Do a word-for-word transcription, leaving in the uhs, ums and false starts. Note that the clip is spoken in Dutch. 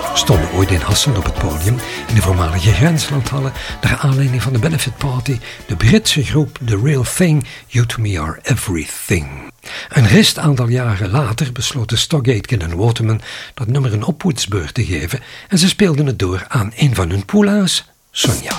stonden ooit in Hasselt op het podium in de voormalige Grenslandhallen naar aanleiding van de benefit party de Britse groep The Real Thing, You To Me Are Everything. Een rest aantal jaren later besloten Stock Aitken en Waterman dat nummer een opvoedsbeurt te geven en ze speelden het door aan een van hun poulains, Sonja.